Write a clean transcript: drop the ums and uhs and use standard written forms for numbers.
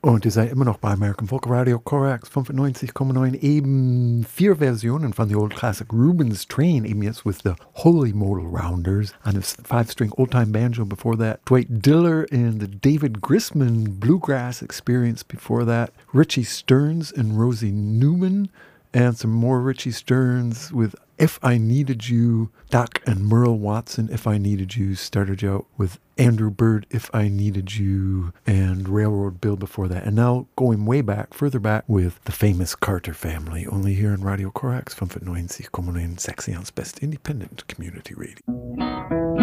Und ihr seid immer noch bei American Folk Radio Korax 95,9, eben 4 Versionen von The Old Classic Rubens Train, eben jetzt with the Holy Modal Rounders, and a 5-string old-time banjo before that, Dwight Diller and the David Grisman Bluegrass Experience before that, Richie Stearns and Rosie Newman, and some more Richie Stearns with If I Needed You. Doc and Merle Watson, If I Needed You, started you out with Andrew Bird, If I Needed You, and Railroad Bill before that. And now going way back, further back with the famous Carter family, only here in Radio Korax 95,9 Sexy Best Independent Community Radio.